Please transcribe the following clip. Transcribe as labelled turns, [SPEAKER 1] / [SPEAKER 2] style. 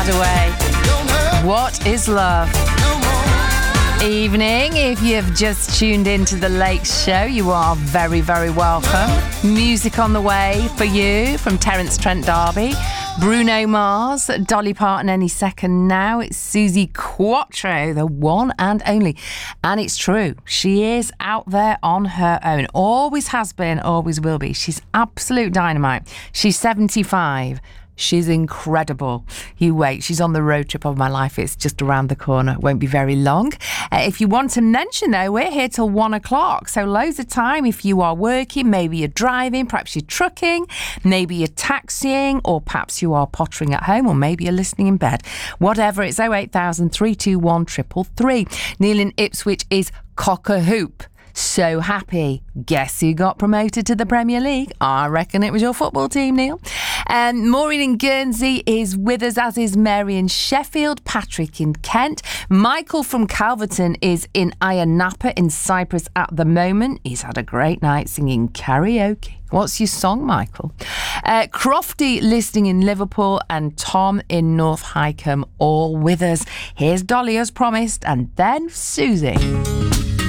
[SPEAKER 1] away. What is love? Evening. If you've just tuned into the Late Show, you are very, very welcome. Music on the way for you from Terence Trent D'Arby, Bruno Mars, Dolly Parton any second now. It's Suzi Quatro, the one and only. And it's true, she is out there on her own. Always has been, always will be. She's absolute dynamite. She's 75. She's incredible. You wait, she's on the road trip of my life. It's just around the corner. It won't be very long. If you want to mention, though, we're here till 1 o'clock. So loads of time if you are working, maybe you're driving, perhaps you're trucking, maybe you're taxiing, or perhaps you are pottering at home, or maybe you're listening in bed. Whatever, it's 08000 321 333. Neil in Ipswich is cock-a-hoop. So happy. Guess who got promoted to the Premier League? I reckon it was your football team, Neil. Maureen in Guernsey is with us, as is Mary in Sheffield, Patrick in Kent. Michael from Calverton is in Ayia Napa in Cyprus at the moment. He's had a great night singing karaoke. What's your song, Michael? Crofty listening in Liverpool, and Tom in North Highcombe all with us. Here's Dolly as promised, and then Susie.